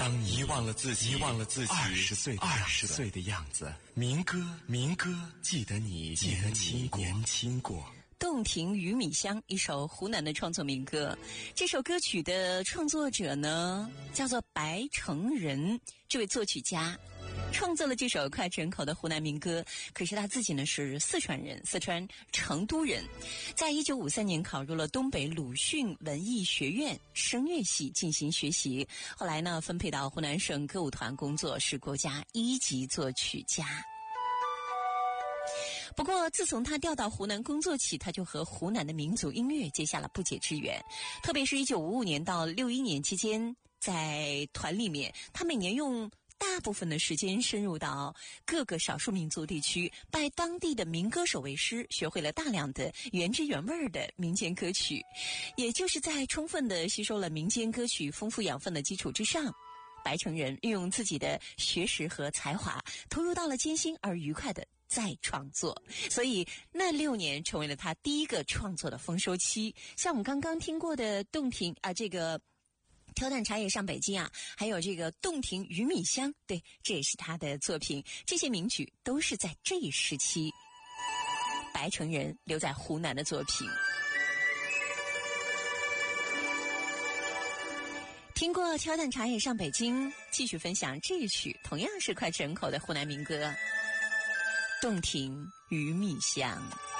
当你遗忘了自己20岁的样子，民歌，记得你年轻过。 洞庭与米香，一首湖南的创作民歌。这首歌曲的创作者呢，叫做白成仁，这位作曲家创作了这首脍炙人口的湖南民歌。可是他自己呢是四川人，四川成都人，在1953年考入了东北鲁迅文艺学院声乐系进行学习，后来呢分配到湖南省歌舞团工作，是国家1级作曲家。不过自从他调到湖南工作起，他就和湖南的民族音乐结下了不解之缘。特别是1955年到61年期间，在团里面，他每年用大部分的时间深入到各个少数民族地区，拜当地的民歌手为师，学会了大量的原汁原味的民间歌曲。也就是在充分的吸收了民间歌曲丰富养分的基础之上，白成仁运用自己的学识和才华，投入到了艰辛而愉快的再创作，所以那6年成为了他第一个创作的丰收期。像我们刚刚听过的洞庭这个挑担茶叶上北京还有这个洞庭与米香，对，这也是他的作品。这些名曲都是在这一时期白成仁留在湖南的作品。听过挑担茶叶上北京，继续分享这一曲同样是脍炙人口的湖南民歌《洞庭与米香》。